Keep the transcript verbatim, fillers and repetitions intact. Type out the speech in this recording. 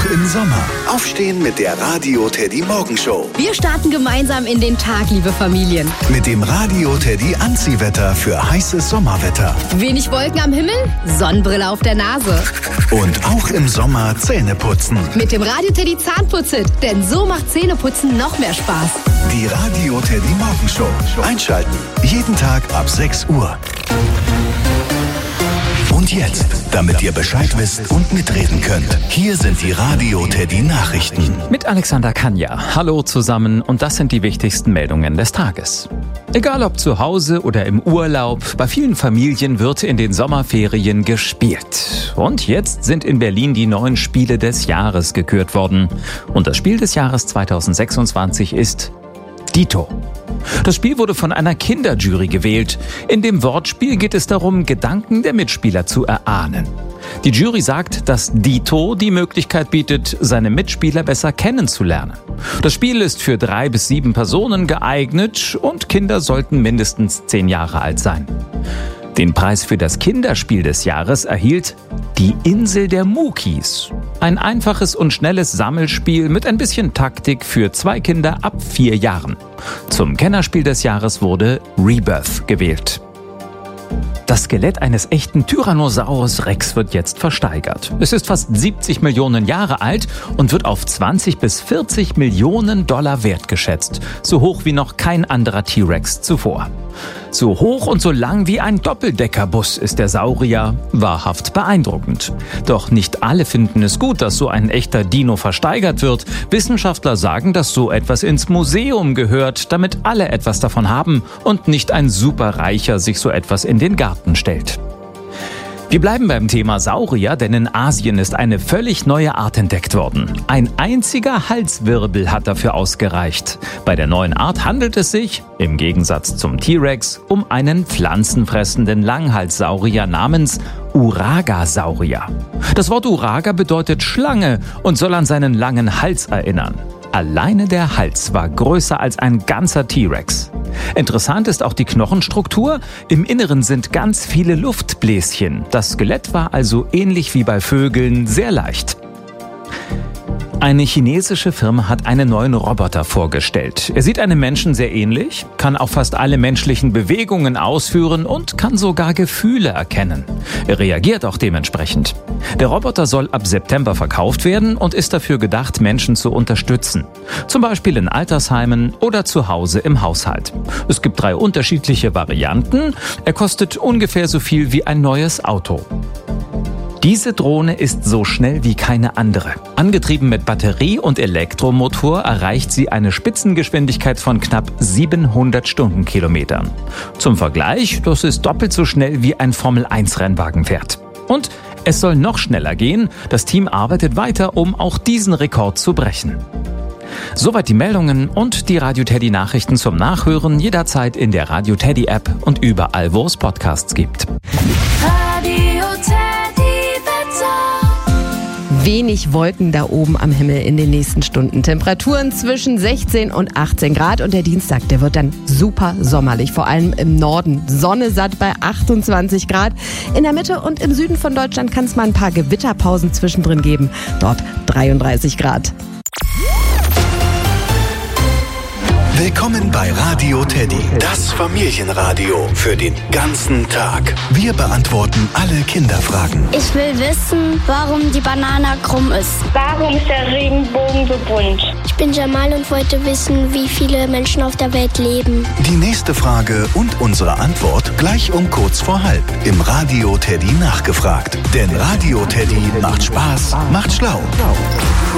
im Sommer. Aufstehen mit der Radio Teddy Morgenshow. Wir starten gemeinsam in den Tag, liebe Familien. Mit dem Radio Teddy Anziehwetter für heißes Sommerwetter. Wenig Wolken am Himmel, Sonnenbrille auf der Nase. Und auch im Sommer Zähne putzen. Mit dem Radio Teddy Zahnputz-Hit, denn so macht Zähneputzen noch mehr Spaß. Die Radio Teddy Morgenshow. Einschalten. Jeden Tag ab sechs Uhr. Und jetzt, damit ihr Bescheid wisst und mitreden könnt, hier sind die Radio Teddy Nachrichten. Mit Alexander Kanja. Hallo zusammen und das sind die wichtigsten Meldungen des Tages. Egal ob zu Hause oder im Urlaub, bei vielen Familien wird in den Sommerferien gespielt. Und jetzt sind in Berlin die neuen Spiele des Jahres gekürt worden. Und das Spiel des Jahres zweitausendsechsundzwanzig ist Dito. Das Spiel wurde von einer Kinderjury gewählt. In dem Wortspiel geht es darum, Gedanken der Mitspieler zu erahnen. Die Jury sagt, dass Dito die Möglichkeit bietet, seine Mitspieler besser kennenzulernen. Das Spiel ist für drei bis sieben Personen geeignet und Kinder sollten mindestens zehn Jahre alt sein. Den Preis für das Kinderspiel des Jahres erhielt Die Insel der Mukis. Ein einfaches und schnelles Sammelspiel mit ein bisschen Taktik für zwei Kinder ab vier Jahren. Zum Kennerspiel des Jahres wurde Rebirth gewählt. Das Skelett eines echten Tyrannosaurus Rex wird jetzt versteigert. Es ist fast siebzig Millionen Jahre alt und wird auf zwanzig bis vierzig Millionen Dollar wertgeschätzt. So hoch wie noch kein anderer T-Rex zuvor. So hoch und so lang wie ein Doppeldeckerbus ist der Saurier. Wahrhaft beeindruckend. Doch nicht alle finden es gut, dass so ein echter Dino versteigert wird. Wissenschaftler sagen, dass so etwas ins Museum gehört, damit alle etwas davon haben und nicht ein Superreicher sich so etwas in den Garten stellt. Wir bleiben beim Thema Saurier, denn in Asien ist eine völlig neue Art entdeckt worden. Ein einziger Halswirbel hat dafür ausgereicht. Bei der neuen Art handelt es sich, im Gegensatz zum T-Rex, um einen pflanzenfressenden Langhalssaurier namens Uragasaurier. Das Wort Uraga bedeutet Schlange und soll an seinen langen Hals erinnern. Alleine der Hals war größer als ein ganzer T-Rex. Interessant ist auch die Knochenstruktur. Im Inneren sind ganz viele Luftbläschen. Das Skelett war also ähnlich wie bei Vögeln sehr leicht. Eine chinesische Firma hat einen neuen Roboter vorgestellt. Er sieht einem Menschen sehr ähnlich, kann auch fast alle menschlichen Bewegungen ausführen und kann sogar Gefühle erkennen. Er reagiert auch dementsprechend. Der Roboter soll ab September verkauft werden und ist dafür gedacht, Menschen zu unterstützen. Zum Beispiel in Altersheimen oder zu Hause im Haushalt. Es gibt drei unterschiedliche Varianten. Er kostet ungefähr so viel wie ein neues Auto. Diese Drohne ist so schnell wie keine andere. Angetrieben mit Batterie und Elektromotor erreicht sie eine Spitzengeschwindigkeit von knapp siebenhundert Stundenkilometern. Zum Vergleich, das ist doppelt so schnell wie ein Formel eins Rennwagen fährt. Und es soll noch schneller gehen. Das Team arbeitet weiter, um auch diesen Rekord zu brechen. Soweit die Meldungen und die Radio Teddy Nachrichten zum Nachhören jederzeit in der Radio Teddy App und überall, wo es Podcasts gibt. Radio Teddy. Wenig Wolken da oben am Himmel in den nächsten Stunden. Temperaturen zwischen sechzehn und achtzehn Grad und der Dienstag, der wird dann super sommerlich, vor allem im Norden. Sonne satt bei achtundzwanzig Grad. In der Mitte und im Süden von Deutschland kann es mal ein paar Gewitterpausen zwischendrin geben. Dort dreiunddreißig Grad. Willkommen bei Radio Teddy, das Familienradio für den ganzen Tag. Wir beantworten alle Kinderfragen. Ich will wissen, warum die Banane krumm ist. Warum ist der Regenbogen so bunt? Ich bin Jamal und wollte wissen, wie viele Menschen auf der Welt leben. Die nächste Frage und unsere Antwort gleich um kurz vor halb im Radio Teddy nachgefragt. Denn Radio Teddy macht Spaß, macht schlau.